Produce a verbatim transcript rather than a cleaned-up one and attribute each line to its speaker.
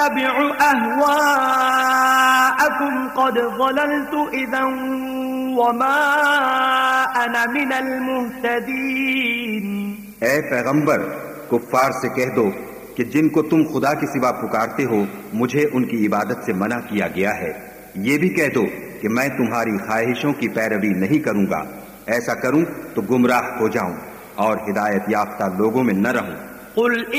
Speaker 1: अत्तबिउ अहवाअकुम क़द ज़लल्तु isn't वमा अना मिनल मुहतदीन।
Speaker 2: ऐ पैगंबर, कुफ्फार से कह दो कि जिनको तुम खुदा के सिवा पुकारते हो मुझे उनकी इबादत से मना किया गया है। ये भी कह दो कि मैं तुम्हारी ख्वाहिशों की पैरवी नहीं करूंगा। ऐसा करूं तो गुमराह हो जाऊं और हिदायत याफ्ता लोगों में न रहूं।